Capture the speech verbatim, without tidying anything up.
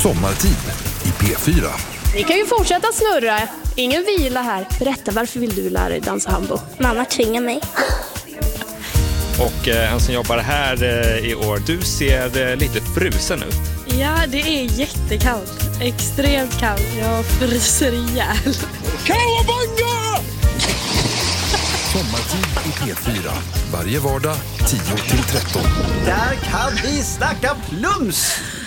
Sommartid i P fyra. Vi kan ju fortsätta snurra. Ingen vila här. Berätta, varför vill du lära dig dansa hambo? Mamma tvingar mig. Och eh, han som jobbar här eh, i år, du ser eh, lite frusen ut. Ja, det är jättekallt. Extremt kallt. Jag fryser ihjäl. Kawabanga! Sommartid i P fyra. Varje vardag tio till tretton. Där kan vi snacka plums!